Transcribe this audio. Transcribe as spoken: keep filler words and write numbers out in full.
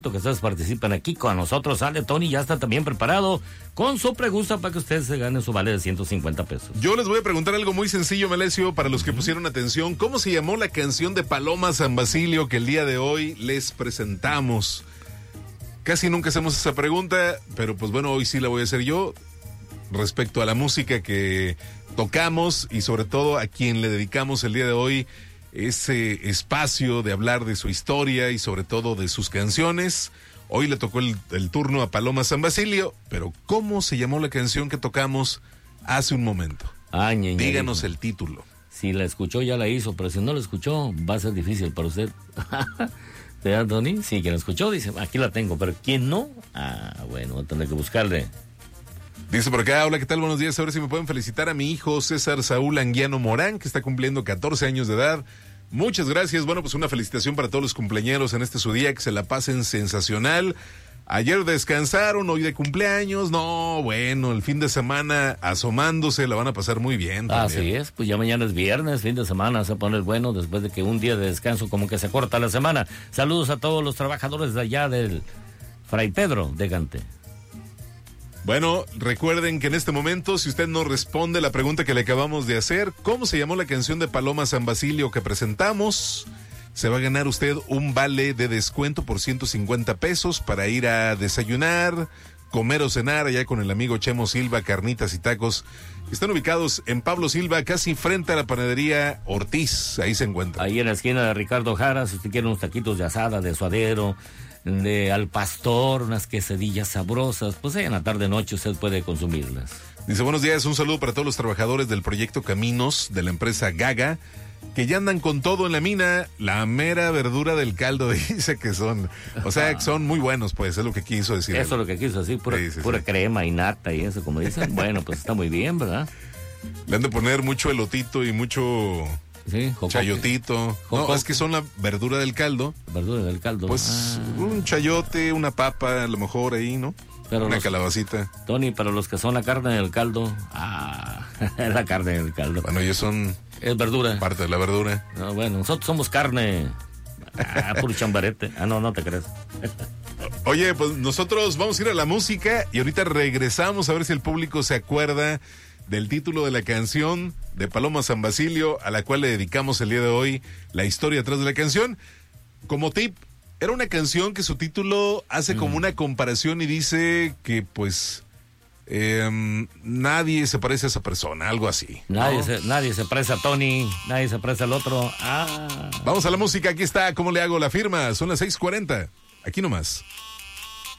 que ustedes participan aquí con nosotros. Sale Tony, ya está también preparado con su pregunta para que ustedes se ganen su vale de ciento cincuenta pesos. Yo les voy a preguntar algo muy sencillo, Melesio, para los que pusieron atención. ¿Cómo se llamó la canción de Paloma San Basilio que el día de hoy les presentamos? Casi nunca hacemos esa pregunta, pero pues bueno, hoy sí la voy a hacer yo, respecto a la música que tocamos y sobre todo a quien le dedicamos el día de hoy ese espacio de hablar de su historia y sobre todo de sus canciones. Hoy le tocó el, el turno a Paloma San Basilio, pero ¿cómo se llamó la canción que tocamos hace un momento? Ah, ñe, ñe, Díganos ñe. el título. Si la escuchó, ya la hizo, pero si no la escuchó, va a ser difícil para usted. ¿Verdad, Tony? Sí, quien la escuchó dice, aquí la tengo, pero ¿quién no? Ah, bueno, voy a tener que buscarle. Dice por acá, hola, ¿qué tal? Buenos días. A ver si me pueden felicitar a mi hijo César Saúl Anguiano Morán, que está cumpliendo catorce años de edad. Muchas gracias. Bueno, pues una felicitación para todos los cumpleañeros en este su día, que se la pasen sensacional. Ayer descansaron, hoy de cumpleaños. No, bueno, el fin de semana asomándose, la van a pasar muy bien también. Así es, pues ya mañana es viernes, fin de semana, se pone bueno después de que un día de descanso como que se corta la semana. Saludos a todos los trabajadores de allá del Fray Pedro de Gante. Bueno, recuerden que en este momento, si usted no responde la pregunta que le acabamos de hacer, ¿cómo se llamó la canción de Paloma San Basilio que presentamos? Se va a ganar usted un vale de descuento por ciento cincuenta pesos para ir a desayunar, comer o cenar allá con el amigo Chemo Silva, carnitas y tacos. Están ubicados en Pablo Silva, casi frente a la panadería Ortiz. Ahí se encuentra. Ahí en la esquina de Ricardo Jara, si usted quiere unos taquitos de asada, de suadero, de al pastor, unas quesadillas sabrosas, pues ahí en la tarde noche usted puede consumirlas. Dice, buenos días, un saludo para todos los trabajadores del proyecto Caminos de la empresa Gaga, que ya andan con todo en la mina, la mera verdura del caldo, dice que son, o sea, que son muy buenos, pues, es lo que quiso decir. Eso es lo que quiso decir, pura, sí, sí, pura sí. crema y nata y eso, como dicen. Bueno, pues está muy bien, ¿verdad? Le han de poner mucho elotito y mucho Sí, jocoque. chayotito. Jocoque. No, es que son la verdura del caldo. Verdura del caldo. Pues Ah. un chayote, una papa, a lo mejor ahí, ¿no? Pero una los- calabacita. Tony, para los que son la carne del caldo, ah, la carne del caldo. Bueno, ellos son Es verdura. parte de la verdura. No, bueno, nosotros somos carne. Ah, puro chambarete. Ah, no, no te crees. Oye, pues nosotros vamos a ir a la música y ahorita regresamos a ver si el público se acuerda del título de la canción de Paloma San Basilio, a la cual le dedicamos el día de hoy la historia atrás de la canción. Como tip, era una canción que su título hace como una comparación y dice que pues eh, nadie se parece a esa persona, algo así, ¿no? Nadie se, nadie se presa a Tony, nadie se presa al otro. Ah. Vamos a la música, aquí está, ¿cómo le hago la firma? Son las seis cuarenta, aquí nomás.